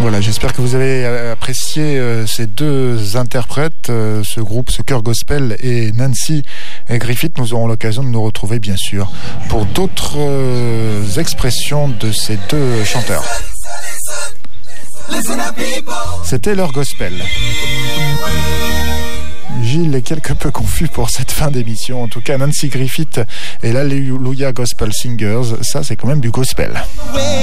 Voilà, j'espère que vous avez apprécié ces deux interprètes, ce groupe, ce chœur gospel et Nancy Griffith. Nous aurons l'occasion de nous retrouver, bien sûr, pour d'autres expressions de ces deux chanteurs. C'était leur gospel. Gilles est quelque peu confus pour cette fin d'émission. En tout cas, Nancy Griffith et l'Alleluia Gospel Singers, ça c'est quand même du gospel.